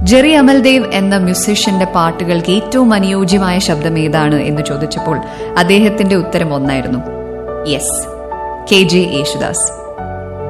Jerry Amaldev എന്ന മ്യൂസിഷ്യന്റെ പാട്ടുകൾക്ക് ഏറ്റവും അനുയോജ്യമായ ശബ്ദം ഏതാണ് എന്ന് ചോദിച്ചപ്പോൾ അദ്ദേഹത്തിന്റെ ഉത്തരം ഒന്നായിരുന്നു, യെസ്, KJ യേശുദാസ്.